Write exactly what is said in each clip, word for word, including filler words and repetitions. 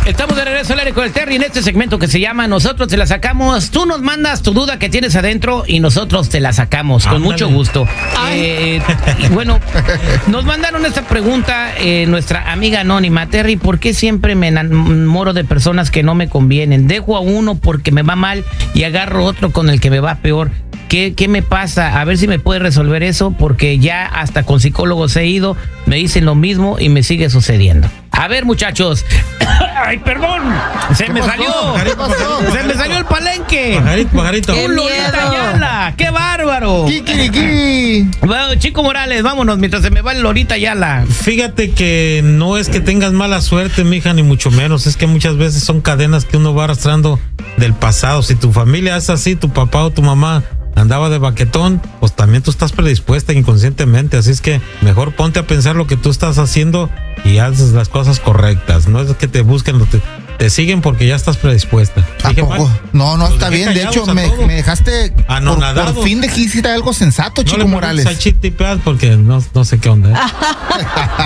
Estamos de regreso al aire con el Terry en este segmento que se llama Nosotros te la sacamos. Tú nos mandas tu duda que tienes adentro y nosotros te la sacamos con Ándale. mucho gusto. Eh, y bueno, nos mandaron esta pregunta eh, nuestra amiga anónima. Terry, ¿por qué siempre me enamoro de personas que no me convienen? Dejo a uno porque me va mal y agarro otro con el que me va peor. ¿Qué, ¿Qué me pasa? A ver si me puede resolver eso, porque ya hasta con psicólogos he ido, me dicen lo mismo y me sigue sucediendo. A ver, muchachos. Ay, perdón. Se me pasó? salió. Pajarito, pajarito, Se me salió el palenque. Pajarito, pajarito. ¡Qué Lolita Ayala! ¡Qué bárbaro! Kikiriki. Bueno, Chico Morales, vámonos mientras se me va el Lolita Ayala. Fíjate que no es que tengas mala suerte, mija, ni mucho menos. Es que muchas veces son cadenas que uno va arrastrando del pasado. Si tu familia es así, tu papá o tu mamá andaba de baquetón, pues también tú estás predispuesta inconscientemente. Así es que mejor ponte a pensar lo que tú estás haciendo y haces las cosas correctas. No es que te busquen, te, te siguen porque ya estás predispuesta. ¿A Dije poco? mal. No, no, Los está dejé bien. De callados hecho, a me, todos. me dejaste por, Anonadado. por fin dijiste algo sensato, No Chico le Morales. preguntes a Chitipeas porque no, no sé qué onda. ¿eh?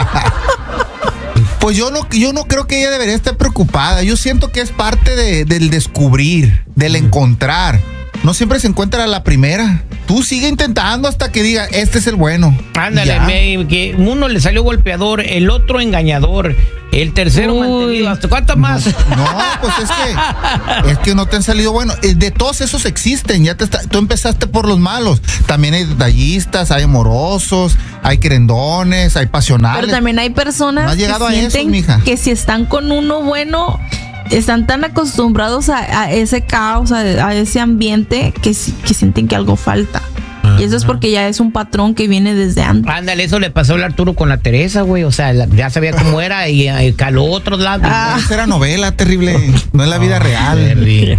Pues yo no, yo no creo que ella debería estar preocupada. Yo siento que es parte de, del descubrir, del encontrar. No siempre se encuentra a la primera. Tú sigue intentando hasta que diga, este es el bueno. Ándale, Ya. me- que uno le salió golpeador, el otro engañador, el tercero Uy. mantenido. ¿Hasta cuánto más? No, pues es que es que no te han salido bueno. Eh, De todos esos existen. Ya te está- tú empezaste por los malos. También hay detallistas, hay amorosos, hay querendones, hay pasionales. Pero también hay personas No has llegado a que eso, sienten mija. que si están con uno bueno, están tan acostumbrados a, a ese caos, a, a ese ambiente, que, si- que sienten que algo falta. Y eso es porque ya es un patrón que viene desde antes. Ándale, eso le pasó al Arturo con la Teresa, güey. O sea, la- ya sabía cómo era y eh, caló otros lados. Ah. Esa era novela terrible. No es la vida real. Terry.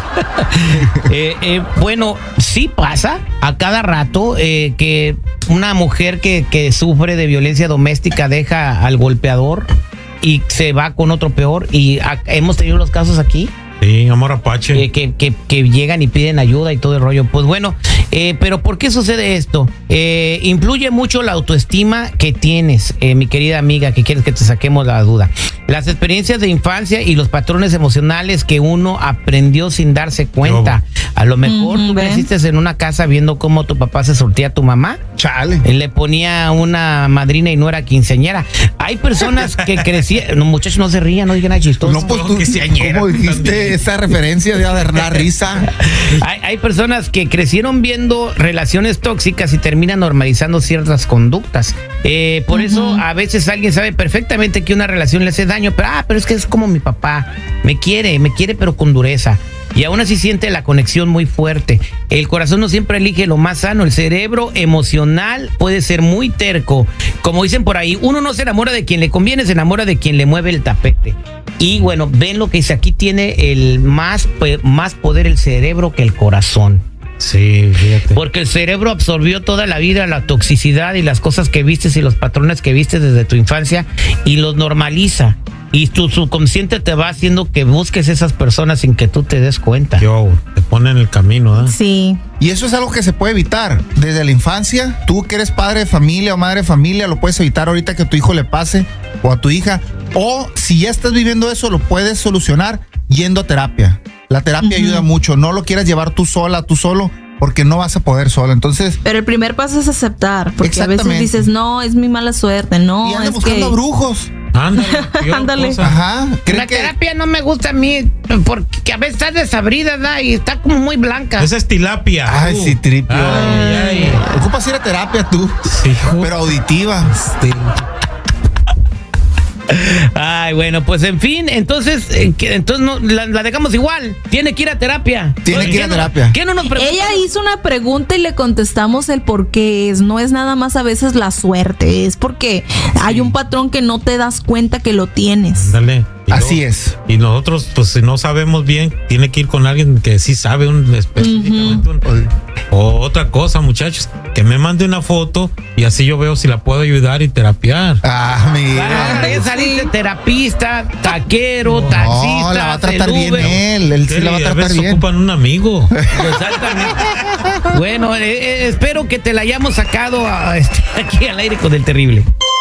Eh, eh, bueno, sí pasa a cada rato eh, que una mujer que, que sufre de violencia doméstica deja al golpeador y se va con otro peor. Y a- hemos tenido los casos aquí. Sí, amor apache. Eh, que, que, que llegan y piden ayuda y todo el rollo. Pues bueno, eh, pero ¿por qué sucede esto? Eh, influye mucho la autoestima que tienes, eh, mi querida amiga, que quieres que te saquemos la duda. Las experiencias de infancia y los patrones emocionales que uno aprendió sin darse cuenta. A lo mejor Ujú, tú ¿ves? creciste en una casa viendo cómo tu papá se surtía a tu mamá. Chale. Él le ponía una madrina y no era quinceañera. Hay personas que crecieron. No, muchachos, no se rían, no digan nada chistoso. No, pues tú, que se añera, ¿cómo tú dijiste también. esa referencia de dar risa? Hay, hay personas que crecieron viendo relaciones tóxicas y terminan normalizando ciertas conductas. Eh, por eso a veces alguien sabe perfectamente que una relación le hace daño, pero ah, pero es que es como mi papá. Me quiere, me quiere, pero con dureza. Y aún así siente la conexión muy fuerte. El corazón no siempre elige lo más sano. El cerebro emocional puede ser muy terco. Como dicen por ahí, uno no se enamora de quien le conviene, se enamora de quien le mueve el tapete. Y bueno, ven lo que dice, aquí tiene el más, pe- más poder el cerebro que el corazón. Sí, fíjate. Porque el cerebro absorbió toda la vida la toxicidad y las cosas que vistes y los patrones que vistes desde tu infancia y los normaliza. Y tu subconsciente te va haciendo que busques esas personas sin que tú te des cuenta. Yo, te pone en el camino, ¿eh? Sí. Y eso es algo que se puede evitar desde la infancia. Tú que eres padre de familia o madre de familia, lo puedes evitar ahorita que a tu hijo le pase o a tu hija. O si ya estás viviendo eso, lo puedes solucionar yendo a terapia. La terapia Ujú. ayuda mucho. No lo quieras llevar tú sola, tú solo, porque no vas a poder solo. Entonces, Pero el primer paso es aceptar, porque a veces Exactamente. dices, no, es mi mala suerte, no, y anda es buscando que... brujos. Ándale, peor Ándale. cosa. Ajá. ¿Creen La que terapia no me gusta a mí porque a veces está desabrida, ¿verdad? Y está como muy blanca. Esa es tilapia. Ay, Uh. sí, tripio. Ay, ay. Ocupas ir a terapia tú, Sí, ju- pero auditiva. Ay, bueno, pues en fin, entonces, eh, que- entonces no, la, la dejamos igual. Tiene que ir a terapia. Tiene que ir a ¿Qué no- terapia. ¿Qué no nos pregunta? Ella hizo una pregunta y le contestamos el por qué es. No es nada más a veces la suerte, es porque hay un patrón que no te das cuenta que lo tienes. Ándale. Y Así luego- es. Y nosotros, pues si no sabemos bien, tiene que ir con alguien que sí sabe un, específicamente un- o otra cosa, muchachos, que me mande una foto y así yo veo si la puedo ayudar y terapiar. Ah, Ah, mira. ya saliste terapista, taquero, No, taxista, la va a tratar del bien Uber. él. Él sí la va a a tratar veces bien. ocupan un amigo. Exactamente. Bueno, eh, eh, espero que te la hayamos sacado a- este, aquí al aire con el terrible.